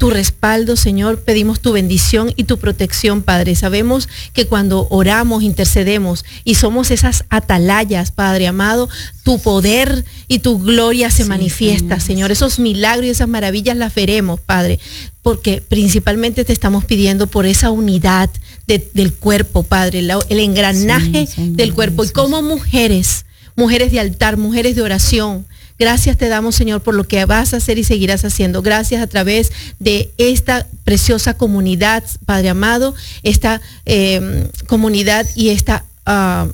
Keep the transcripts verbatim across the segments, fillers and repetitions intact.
tu respaldo, Señor, pedimos tu bendición y tu protección, Padre. Sabemos que cuando oramos, intercedemos y somos esas atalayas, Padre amado, tu poder y tu gloria se sí, manifiesta, Señor. Señor. Esos milagros y esas maravillas las veremos, Padre, porque principalmente te estamos pidiendo por esa unidad de, del cuerpo, Padre, la, el engranaje sí, Señor, del cuerpo. Jesús. Y como mujeres, mujeres de altar, mujeres de oración, gracias te damos, Señor, por lo que vas a hacer y seguirás haciendo. Gracias a través de esta preciosa comunidad, Padre amado, esta eh, comunidad y esta uh,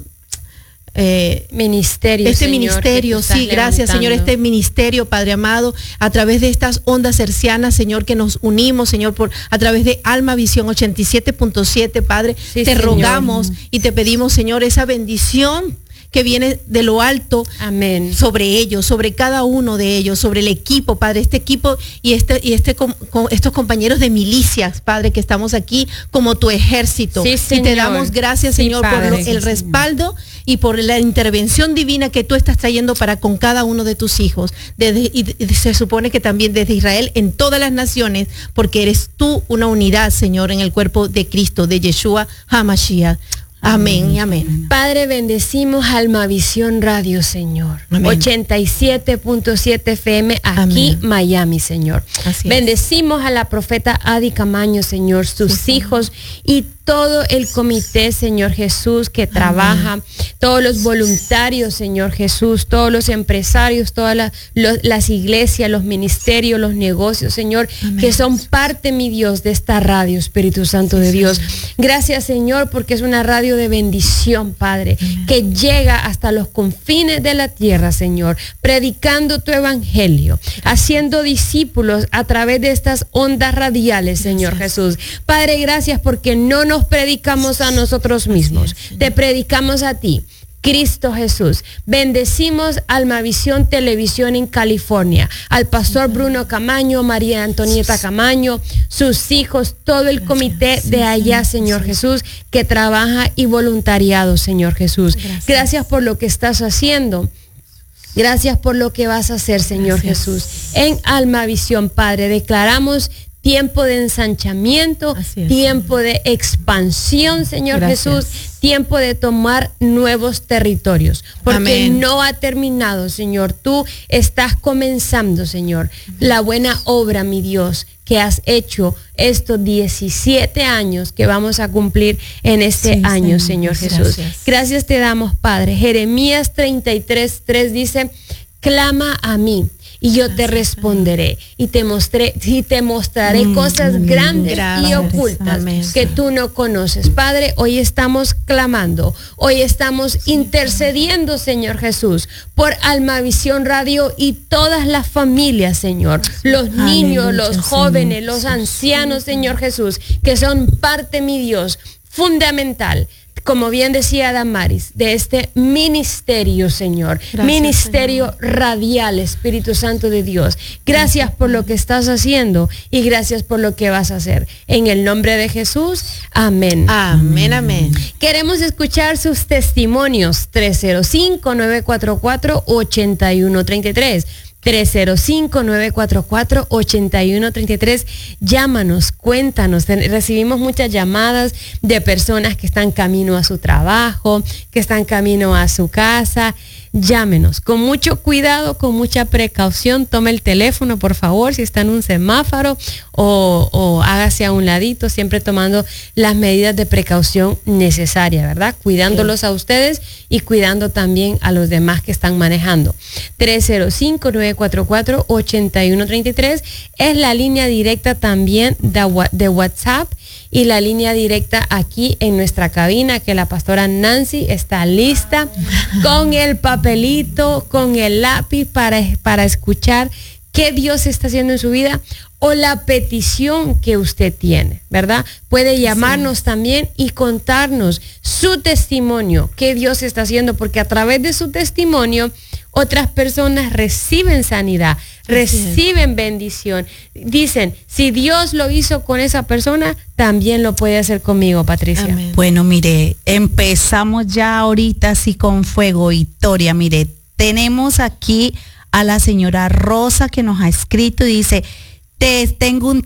eh, ministerio. Este Señor, ministerio, sí, gracias, Señor, este ministerio, Padre amado, a través de estas ondas hercianas, Señor, que nos unimos, Señor, por a través de Alma Visión ochenta y siete punto siete, Padre, sí, te Señor. Rogamos y te pedimos, Señor, esa bendición que viene de lo alto. Amén. Sobre ellos, sobre cada uno de ellos, sobre el equipo, Padre, este equipo y este y este con, con estos compañeros de milicias, Padre, que estamos aquí como tu ejército. Sí, y te damos gracias, sí, Señor, Padre, por lo, el sí, respaldo y por la intervención divina que tú estás trayendo para con cada uno de tus hijos. Desde, y, y se supone que también desde Israel en todas las naciones, porque eres tú una unidad, Señor, en el cuerpo de Cristo, de Yeshua HaMashiach. Amén y amén. Padre, bendecimos Alma Visión Radio, Señor. Amén. ochenta y siete punto siete F M aquí, amén. Miami, Señor. Así bendecimos es. a la profeta Adi Camaño, Señor, sus sí, hijos y todo el comité, Señor Jesús, que trabaja, amén. Todos los voluntarios, Señor Jesús, todos los empresarios, todas la, los, las iglesias, los ministerios, los negocios, Señor, amén. Que son parte, mi Dios, de esta radio, Espíritu Santo de Dios. Gracias, Señor, porque es una radio de bendición, Padre, amén. Que llega hasta los confines de la tierra, Señor, predicando tu evangelio, haciendo discípulos a través de estas ondas radiales, Señor gracias. Jesús. Padre, gracias porque no nos predicamos a nosotros mismos, es, te predicamos a ti, Cristo Jesús. Bendecimos Alma Visión Televisión en California, al pastor Bruno Camaño, María Antonieta Camaño, sus hijos, todo el comité de allá, Señor Jesús, que trabaja y voluntariado, Señor Jesús. Gracias, gracias por lo que estás haciendo. Gracias por lo que vas a hacer, Señor gracias. Jesús. En Alma Visión, Padre, declaramos tiempo de ensanchamiento, es, tiempo de expansión, Señor gracias. Jesús, tiempo de tomar nuevos territorios, porque amén. No ha terminado, Señor. Tú estás comenzando, Señor, amén. La buena obra, mi Dios, que has hecho estos diecisiete años que vamos a cumplir en este sí, año, Señor, Señor Jesús. Gracias. Gracias te damos, Padre. Jeremías treinta y tres, tres dice, clama a mí y yo te responderé y te mostré y te mostraré mm, cosas amén. Grandes gracias. Y ocultas amén. Que tú no conoces. Padre, hoy estamos clamando, hoy estamos intercediendo, Señor Jesús, por Alma Visión Radio y todas las familias, Señor, los niños, aleluya, los jóvenes, Señor. Los ancianos, Señor Jesús, que son parte, mi Dios, fundamental, como bien decía Damaris, de este ministerio, Señor. Gracias, ministerio Señor. Radial, Espíritu Santo de Dios. Gracias por lo que estás haciendo y gracias por lo que vas a hacer. En el nombre de Jesús, amén. Amén, amén. Queremos escuchar sus testimonios. tres cero cinco, nueve cuatro cuatro, ocho uno tres tres. tres cero cinco, nueve cuatro cuatro, ocho uno tres tres. Llámanos, cuéntanos. Recibimos muchas llamadas de personas que están camino a su trabajo, que están camino a su casa. Llámenos con mucho cuidado, con mucha precaución. Tome el teléfono, por favor, si está en un semáforo o, o hágase a un ladito, siempre tomando las medidas de precaución necesarias, ¿verdad? Cuidándolos a ustedes y cuidando también a los demás que están manejando. tres cero cinco, nueve cuatro cuatro, ocho uno tres tres es la línea directa también de, de WhatsApp y la línea directa aquí en nuestra cabina, que la pastora Nancy está lista con el papelito, con el lápiz para, para escuchar qué Dios está haciendo en su vida o la petición que usted tiene, ¿verdad? Puede llamarnos sí. también y contarnos su testimonio, qué Dios está haciendo, porque a través de su testimonio otras personas reciben sanidad, reciben bendición. Dicen, si Dios lo hizo con esa persona, también lo puede hacer conmigo, Patricia. Amén. Bueno, mire, empezamos ya ahorita así con fuego, Victoria. Mire, tenemos aquí a la señora Rosa que nos ha escrito y dice, te tengo un